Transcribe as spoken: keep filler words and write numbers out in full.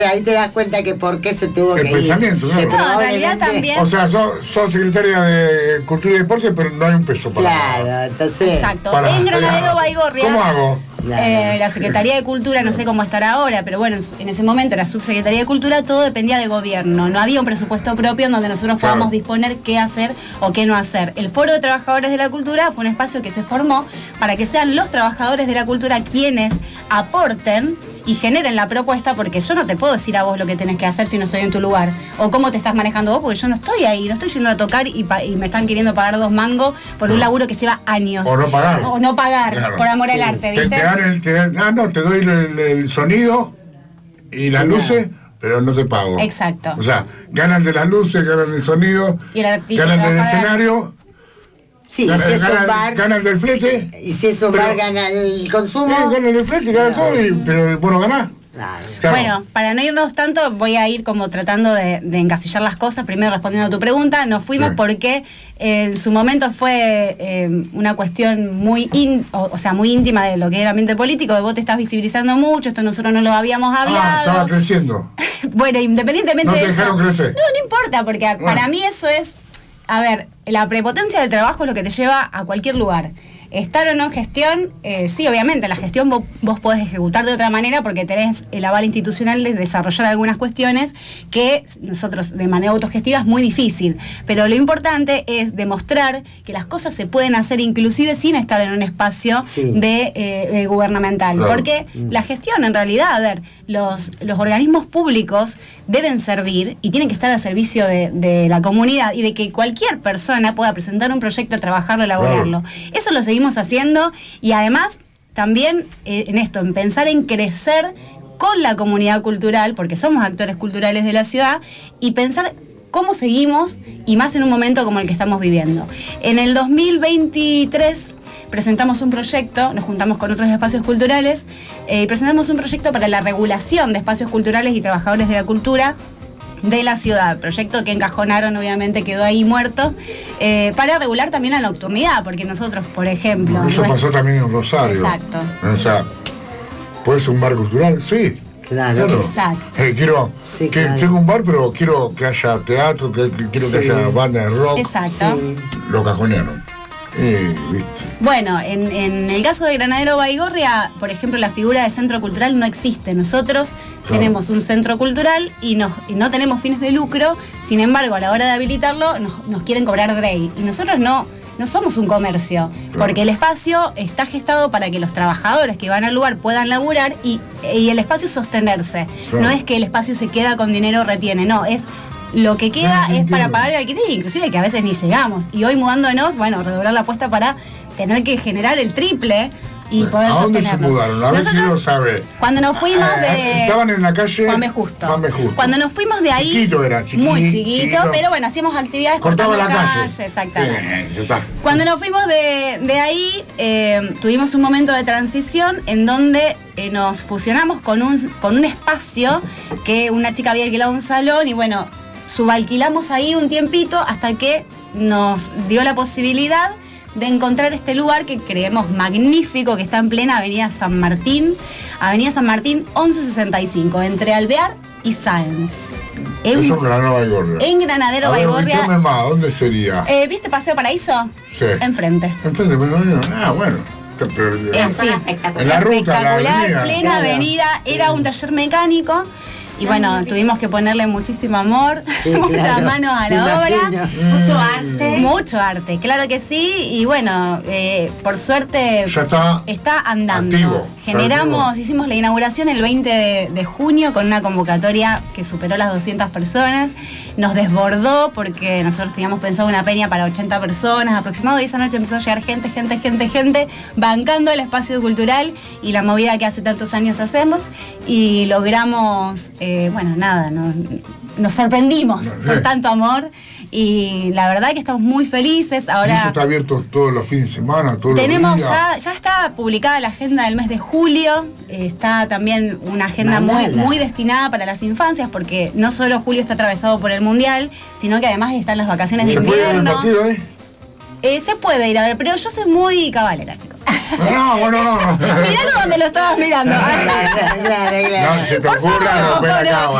Ahí te das cuenta que por qué se tuvo el que pensamiento, ir. ¿no? Que No, en realidad también. O sea, sos, sos secretaria de Cultura y Deporte, pero no hay un peso para... Claro, entonces... Exacto. Para, en Granadero Baigorria. ¿Cómo hago? Eh, la Secretaría de Cultura, no sé cómo estará ahora, pero bueno, en ese momento la Subsecretaría de Cultura, todo dependía de gobierno. No había un presupuesto propio en donde nosotros Claro. podamos disponer qué hacer o qué no hacer. El Foro de Trabajadores de la Cultura fue un espacio que se formó para que sean los trabajadores de la cultura quienes aporten y generen la propuesta, porque yo no te puedo decir a vos lo que tenés que hacer si no estoy en tu lugar, o cómo te estás manejando vos, porque yo no estoy ahí, no estoy yendo a tocar y, pa- y me están queriendo pagar dos mangos por No. un laburo que lleva años. O no pagar. O no pagar, Claro. por amor Sí. al arte, Te, ¿viste? te dan el, te dan- ah, no, te doy el, el sonido y las Sí, luces, pero no te pago. Exacto. O sea, ganan de las luces, ganan del sonido, Y el artista ganan del trabaja- escenario, Sí, ganan, si es un ganan- bar, ganan del flete. y si es un pero- bar gana el consumo... Eh, ganan del flete, ganan No. todo, y, pero vos no ganás. Claro. Claro. Bueno, para no irnos tanto, voy a ir como tratando de, de encasillar las cosas. Primero respondiendo a tu pregunta, nos fuimos Sí. porque eh, en su momento fue eh, una cuestión muy in- o, o sea, muy íntima de lo que era el ambiente político, de vos te estás visibilizando mucho, esto nosotros no lo habíamos Ah, hablado. estaba creciendo. Bueno, independientemente No te de eso. dejaron crecer. No, no importa, porque a- Bueno. para mí eso es, a ver, la prepotencia del trabajo es lo que te lleva a cualquier lugar. Estar o no en gestión, eh, sí, obviamente, la gestión vos, vos podés ejecutar de otra manera porque tenés el aval institucional de desarrollar algunas cuestiones que nosotros de manera autogestiva es muy difícil. Pero lo importante es demostrar que las cosas se pueden hacer inclusive sin estar en un espacio Sí. de eh, eh, gubernamental. Claro. Porque la gestión, en realidad, a ver, los, los organismos públicos deben servir y tienen que estar al servicio de, de la comunidad y de que cualquier persona pueda presentar un proyecto, trabajarlo, elaborarlo. Eso lo seguimos haciendo y además también eh, en esto, en pensar en crecer con la comunidad cultural, porque somos actores culturales de la ciudad, y pensar cómo seguimos, y más en un momento como el que estamos viviendo. En el dos mil veintitrés presentamos un proyecto, nos juntamos con otros espacios culturales, eh, y presentamos un proyecto para la regulación de espacios culturales y trabajadores de la cultura de la ciudad, proyecto que encajonaron, obviamente quedó ahí muerto, eh, para regular también la nocturnidad, porque nosotros, por ejemplo... Eso no es- pasó también en Rosario. Exacto. O sea, ¿puede ser un bar cultural? Sí. Claro. Exacto. Eh, quiero Sí, que claro. tengo un bar, pero quiero que haya teatro, que, que quiero que Sí. haya banda de rock. Exacto. Sí. Lo cajonearon. Eh, ¿viste? Bueno, en, en el caso de Granadero Baigorria, por ejemplo, la figura de centro cultural no existe. Nosotros Claro. tenemos un centro cultural y, nos, y no tenemos fines de lucro, sin embargo, a la hora de habilitarlo nos, nos quieren cobrar D R E I. Y nosotros no, no somos un comercio, Claro. porque el espacio está gestado para que los trabajadores que van al lugar puedan laburar y, y el espacio sostenerse. Claro. No es que el espacio se queda con dinero retiene, no, es... Lo que queda No, no es para entiendo. pagar el alquiler, inclusive que a veces ni llegamos. Y hoy mudándonos, bueno, redoblar la apuesta para tener que generar el triple y poder ¿A dónde se sostenernos. mudaron? A ver Nosotros, quiero saber. cuando nos fuimos Ah, de... estaban en la calle Juan B. Justo. Juan B. Justo. Cuando nos fuimos de ahí... Chiquito era, chiquito, Muy chiquito, chiquito. pero bueno, hacíamos actividades Cortaba la cortando calle. exactamente. Eh, ya está. Cuando nos fuimos de, de ahí, eh, tuvimos un momento de transición en donde eh, nos fusionamos con un, con un espacio que una chica había alquilado un salón y bueno, subalquilamos ahí un tiempito hasta que nos dio la posibilidad de encontrar este lugar que creemos magnífico, que está en plena Avenida San Martín, Avenida San Martín once sesenta y cinco, entre Alvear y Sáenz. En, Eso en Granada Baigorria. en Granadero A ver, Baigorria. ubicame más, ¿dónde sería? Eh, ¿Viste Paseo Paraíso? Sí. Enfrente. Enfrente, pero no, ah, bueno. Pero- Eh, Zona sí. espectacular. En la ruta, la Espectacular, avenida. plena Claro. avenida, era un taller mecánico y bueno, tuvimos que ponerle muchísimo amor, Sí, muchas claro. manos a Me la obra, imagino. mucho arte, mucho arte, claro que sí, y bueno, eh, por suerte Ya está está andando. activo, Generamos, activo. hicimos la inauguración el veinte de, de junio con una convocatoria que superó las doscientas personas, nos desbordó porque nosotros teníamos pensado una peña para ochenta personas aproximado y esa noche empezó a llegar gente, gente, gente, gente, bancando el espacio cultural y la movida que hace tantos años hacemos y logramos, eh, bueno, nada, no- nos sorprendimos con tanto amor y la verdad que estamos muy felices. ¿Y eso Ahora está abierto todos los fines de semana, todos tenemos los días? ya, ya está publicada la agenda del mes de julio, eh, está también una agenda muy, Mandala. muy destinada para las infancias, porque no solo julio está atravesado por el mundial, sino que además están las vacaciones de ¿Se puede ver el invierno. partido ahí? eh, se puede ir a ver, pero yo soy muy cabalera, chicos. No, bueno, no, no. Miralo donde lo estabas mirando. Claro, claro, claro. No, se te Por ocurra favor, romper no. acá,